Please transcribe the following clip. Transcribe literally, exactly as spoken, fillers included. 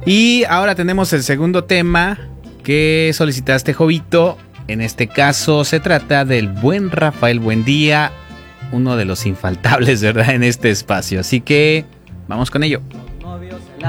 Y ahora tenemos el segundo tema que solicitaste, Jovito. En este caso se trata del buen Rafael Buendía, uno de los infaltables, ¿verdad?, en este espacio. Así que vamos con ello.